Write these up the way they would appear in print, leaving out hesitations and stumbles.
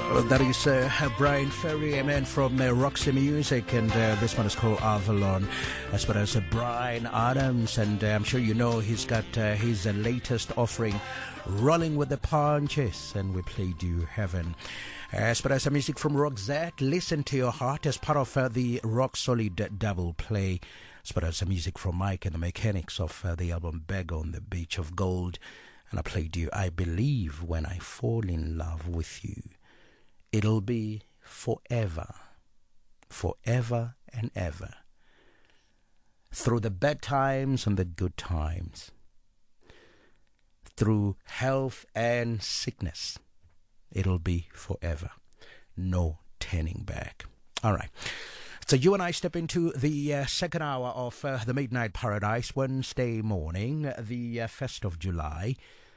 That is Brian Ferry, a man from Roxy Music, and this one is called Avalon, as well as Brian Adams, and I'm sure you know he's got his latest offering, Rolling with the Punches, and we played you Heaven. As well as music from Roxette, Listen to Your Heart, as part of the Rock Solid double play, as well as music from Mike and the Mechanics of the album Beg on the Beach of Gold, and I played you I Believe When I Fall in Love with You. It'll be forever, forever and ever. Through the bad times and the good times. Through health and sickness. It'll be forever. No turning back. All right. So you and I step into the second hour of the Midnight Paradise, Wednesday morning, the 1st of July.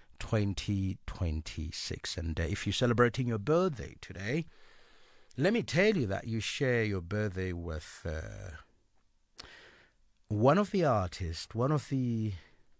2026. And if you're celebrating your birthday today, let me tell you that you share your birthday with one of the artists, one of the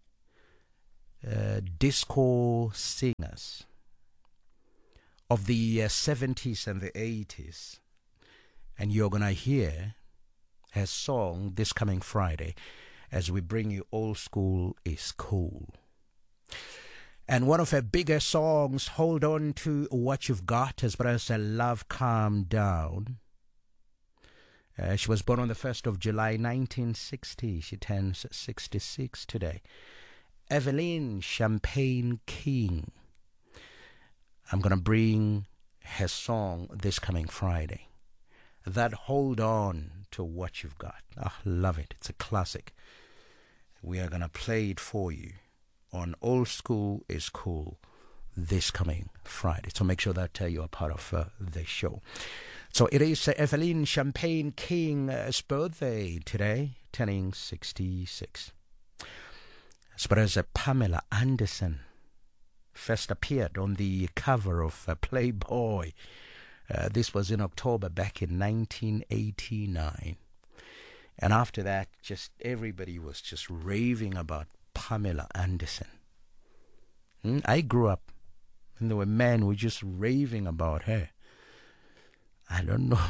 disco singers of the 70s and the 80s. And you're going to hear her song this coming Friday as we bring you Old School is Cool. And one of her bigger songs, Hold On to What You've Got, as well as Love Calm Down. She was born on the 1st of July, 1960. She turns 66 today. Evelyn Champagne King. I'm going to bring her song this coming Friday. That Hold On to What You've Got. I love it. It's a classic. We are going to play it for you on Old School is Cool this coming Friday. So make sure that you are part of the show. So it is Evelyn Champagne King's birthday today, turning 66. As far as Pamela Anderson first appeared on the cover of Playboy. This was in October back in 1989. And after that, just everybody was just raving about Pamela Anderson. I grew up and there were men who were just raving about her. I don't know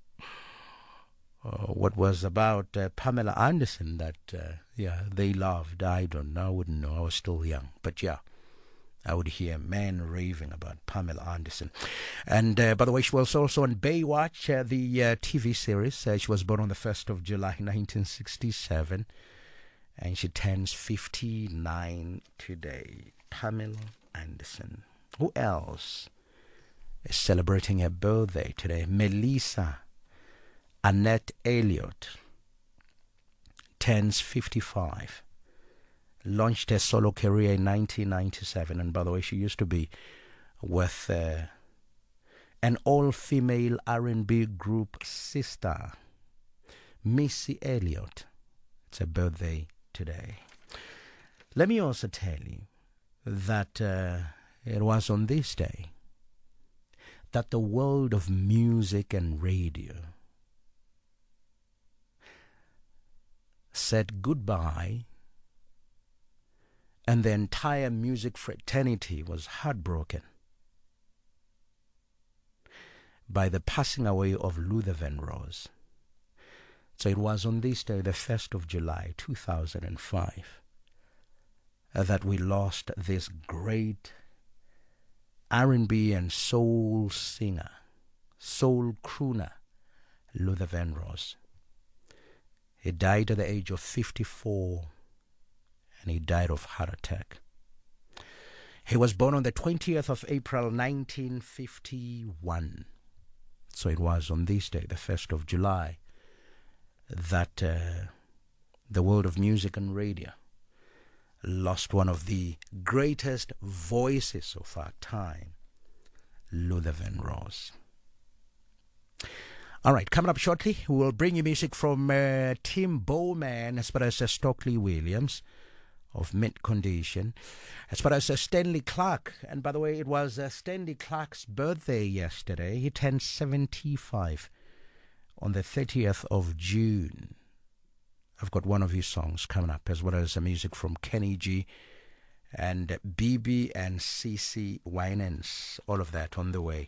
what was about Pamela Anderson that they loved. I don't know. I wouldn't know. I was still young. But yeah, I would hear men raving about Pamela Anderson. And by the way, she was also on Baywatch, the TV series. She was born on the 1st of July 1967. And she turns 59 today. Pamela Anderson. Who else is celebrating her birthday today? Melissa Annette Elliott turns 55. Launched her solo career in 1997. And by the way, she used to be with an all-female R&B group, Sister, Missy Elliott. It's her birthday today. Let me also tell you that it was on this day that the world of music and radio said goodbye, and the entire music fraternity was heartbroken by the passing away of Luther Vandross. So it was on this day, the 1st of July, 2005, that we lost this great R&B and soul singer, soul crooner, Luther Vandross. He died at the age of 54, and he died of heart attack. He was born on the 20th of April, 1951. So it was on this day, the 1st of July, that the world of music and radio lost one of the greatest voices of our time, Luther Vandross. All right, coming up shortly, we will bring you music from Tim Bowman, as well as Stockley Williams of Mint Condition, as well as Stanley Clarke. And by the way, it was Stanley Clarke's birthday yesterday. He turned 75 on the 30th of June. I've got one of his songs coming up, as well as music from Kenny G and BB and CC Winans. All of that on the way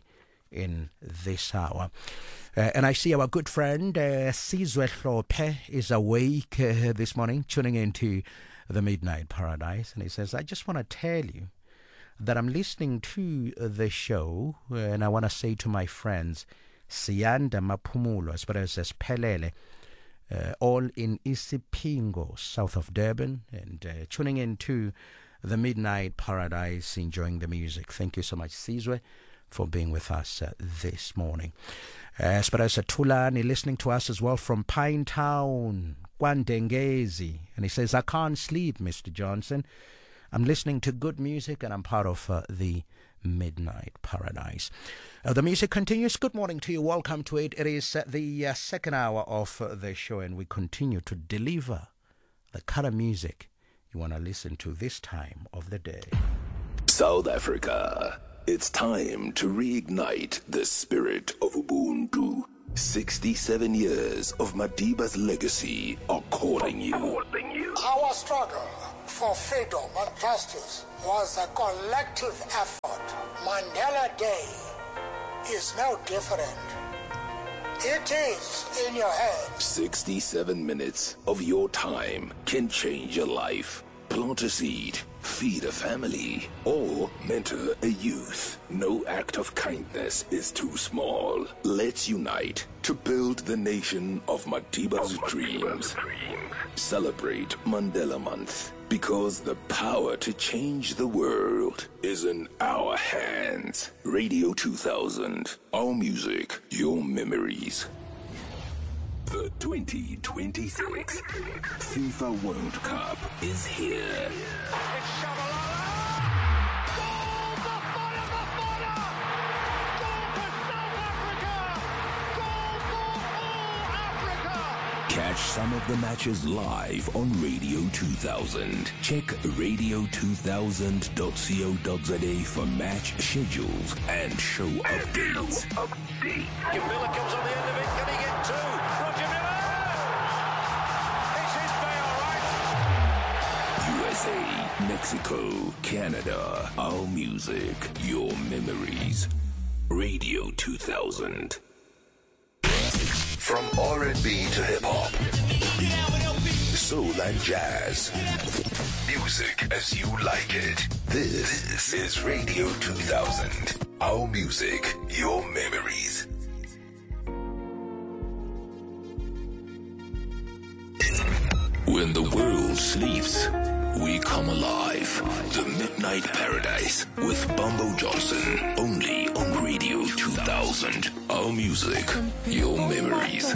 in this hour. And I see our good friend Sizwe Hlophe is awake this morning, tuning into the Midnight Paradise. And he says, I just want to tell you that I'm listening to the show, and I want to say to my friends, Siyanda Maphumulo, as well as Pelele, all in Isipingo, south of Durban, and tuning into the Midnight Paradise, enjoying the music. Thank you so much, Sizwe, for being with us this morning. As well as Tulani listening to us as well from Pinetown, Kwandengezi, and he says, I can't sleep, Mr. Johnson. I'm listening to good music and I'm part of the Midnight Paradise. The music continues. Good morning to you. Welcome to it. It is the second hour of the show, and we continue to deliver the kind of music you want to listen to this time of the day. South Africa, it's time to reignite the spirit of Ubuntu. 67 years of Madiba's legacy are calling you. Our struggle for freedom and justice was a collective effort. Mandela Day is no different. It is in your hands. 67 minutes of your time can change your life. Plant a seed, feed a family, or mentor a youth. No act of kindness is too small. Let's unite to build the nation of Madiba's dreams. Celebrate Mandela Month, because the power to change the world is in our hands. Radio 2000, our music, your memories. The 2026 FIFA World Cup is here. Catch some of the matches live on Radio 2000. Check radio2000.co.za for match schedules and show updates. Miller comes on the end of it. Can he get two? Roger Miller! This is Bale, right? USA, Mexico, Canada, our music, your memories. Radio 2000. From R&B to hip-hop, soul and jazz, music as you like it. This is Radio 2000. Our music, your memories. When the world sleeps, we come alive. The Midnight Paradise with Bumbo Johnson. Only on Radio 2000. Our music, your memories.